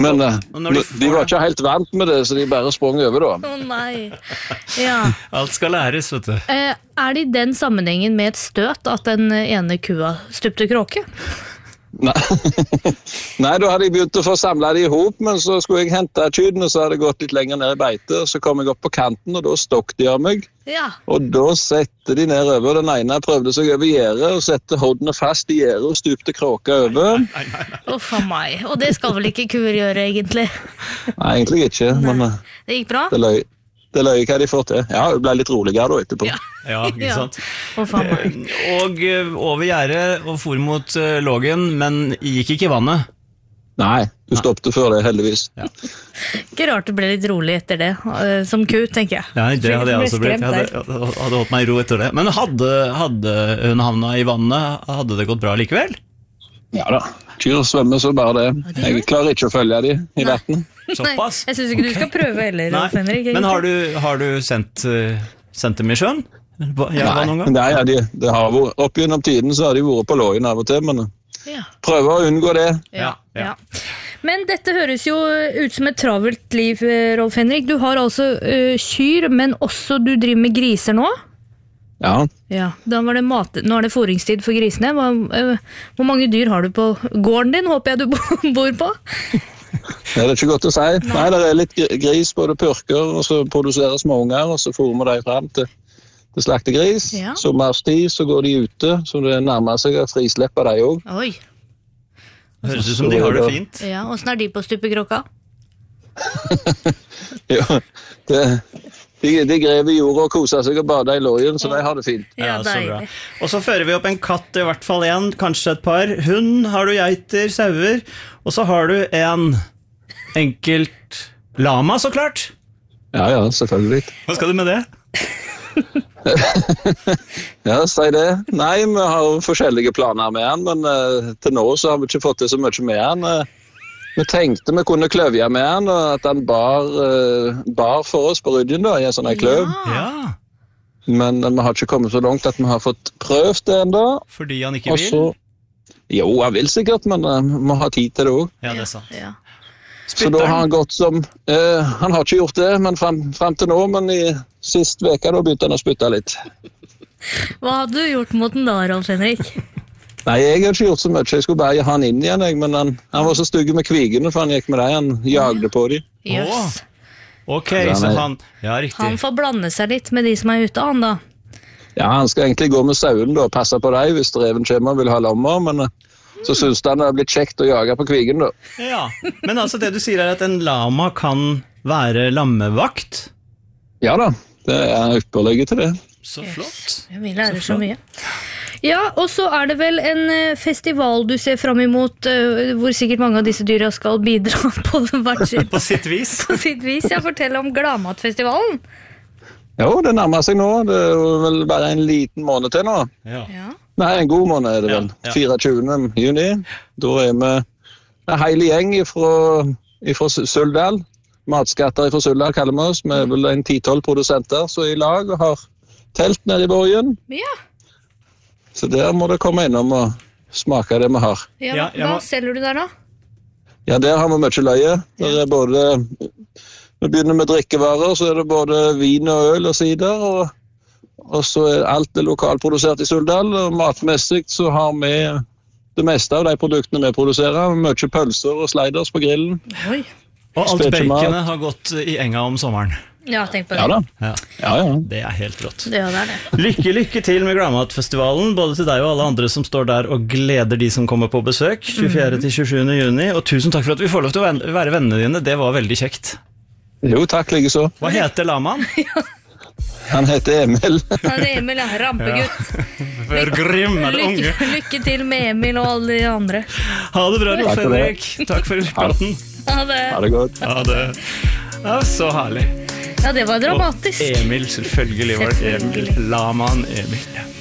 Men de var ikke helt vant med det, så de bare sprang over da. Nei. Ja. Alt skal læres, vet du. Er det i den sammenhengen med et støt at den ene kua stupte kråke? Nei. Nei, da hadde jeg begynt å få samlet de ihop, men så skulle jeg hente kyrne, så hadde jeg gått litt lenger ned i beite, og så kom jeg opp på kanten, og da stokk de av meg. Ja. Og da sette de ned over. Den ene prøvde seg over gjerdet, og sette hodene fast i gjerdet, og stupte kråka over. For meg. Og det skal vel ikke kuer gjøre, egentlig? Nei, egentlig ikke, men det gikk bra? Det løy hva de får til. Ja, det ble litt roligere da etterpå. Ja, ikke sant? Og over gjerdet og for mot lågen, men gikk ikke i vannet? Nei, du stoppte før det, heldigvis. Ja. Ikke rart det ble litt rolig etter det, som ku, tenker jeg. Nei, det hadde jeg også blitt. Jeg hadde holdt meg i ro etter det. Men hadde hun havna i vannet, hadde det gått bra likevel? Ja da, kyr svømmer så bare det. Jeg klarer ikke å følge de i vatten. Såpass? Jeg synes ikke du skal prøve heller, Rolf Henrik. Men har du sendt dem i sjøen? Nei, det har vært, opp gjennom tiden så har de vært på lågen av og til, men prøver å unngå det. Ja. Men dette høres jo ut som et travelt liv, Rolf Henrik. Du har altså kyr, men også du driver med griser nå? Ja, da var det nå er det foringstid for grisene. Hvor mange dyr har du på gården din, håper jeg du bor på? Det er ikke godt å si. Nei, det er litt gris, både purker, og så produserer småunger, og så får vi de frem til slaktegris. Sommerstid så går de ute, så det nærmer seg å frislippe de også. Oi. Det høres ut som de har det fint. Ja, hvordan er de på stupekråka? Ja, de grever i jorda og koser seg og bader i lågen, så de har det fint. Ja, så bra. Og så fører vi opp en katt, i hvert fall en, kanskje et par. Hund, har du geiter, sauer, og så har du en enkelt lama, så klart. Ja, selvfølgelig. Hva skal du med det? Ja, si det. Nei, vi har forskjellige planer med han, men til nå så har vi ikke fått til så mye med han. Vi tenkte vi kunne kløvje med han, og at han bar for oss på ryggen da, i en sånn kløv. Ja. Men vi har ikke kommet så langt at vi har fått prøvd det enda. Fordi han ikke vil? Jo, han vil sikkert, men vi må ha tid til det også. Ja, det er sant. Ja. Så da har han gått som... han har ikke gjort det, men frem til nå, men i sist veka da begynte han å spytte litt. Hva hadde du gjort mot den da, Rolf Henrik? Nei, jeg har ikke gjort så mye. Jeg skulle bare ha han inn igjen, men han var så stygg med kvigene, for han gikk med deg, han jagde på dem. Yes. Ok, så han... Ja, riktig. Han får blande seg litt med de som er ute, han da. Ja, han skal egentlig gå med sauen da, og passe på deg hvis reven kommer og vil ha lammer, men så synes han det har blitt kjekt å jage på kvigen da. Ja, men altså det du sier er at en lama kan være lammevakt? Ja da, det er ypperlig til det. Så flott. Vi lærer så mye. Ja, og så er det vel en festival du ser frem imot, hvor sikkert mange av disse dyra skal bidra på hvert sitt. På sitt vis. På sitt vis, ja. Fortell om Gladmatfestivalen. Jo, det nærmer seg nå. Det er vel bare en liten måned til nå. Ja. Nei, en god måned er det vel. 24. juni. Da er vi en hel gjeng fra Suldal. Matskatter fra Suldal kaller vi oss. Vi er vel en 10-12 produsenter som er i lag og har telt nede i Borgen. Ja. Så der må det komme innom og smake det vi har. Ja, hva selger du der da? Ja, der har vi mye løye. Der er både, vi begynner med drikkevarer, så er det både vin og øl og sider, og så er alt det lokalprodusert i Suldal, og matmessig så har vi det meste av de produktene vi produserer, mye pølser og sliders på grillen. Oi. Og alt baconet har gått i enga om sommeren. Ja, tenk på det. Ja da. Ja. Det er helt rått. Ja, det er det. Lykke til med Gladmatfestivalen, både til deg og alle andre som står der og gleder de som kommer på besøk 24. til 27. juni, og tusen takk for at vi får lov til å være vennene dine, det var veldig kjekt. Jo, takk, like så. Hva heter lamaen? Han heter Emil. Han er Emil, ja, rampegutt. For Grim er det unge. Lykke til med Emil og alle de andre. Ha det bra, Rolf Henrik. Takk for praten. Ha det. Ha det godt. Ha det. Ja, så herlig. Ja, det var dramatisk. Og Emil, selvfølgelig var det Emil. Lamaen Emil.